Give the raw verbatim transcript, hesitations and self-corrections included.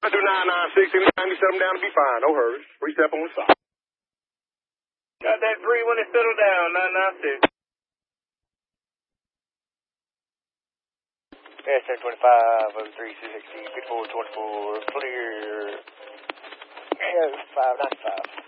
do nine nine six and ninety, set them down to be fine. No hurry. Three step on the side. Got that three when it settled down, nine nine six. Yeah, ten twenty-five, oh three sixty, fifty-four twenty-four, clear. Yeah, five ninety-five.